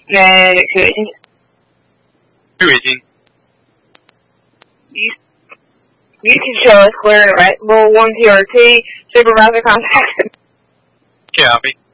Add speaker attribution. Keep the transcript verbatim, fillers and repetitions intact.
Speaker 1: Nee, ik weet niet.
Speaker 2: Ik weet niet.
Speaker 1: You, you can show us where, right? We'll one T R T, supervisor contact.
Speaker 2: Copy.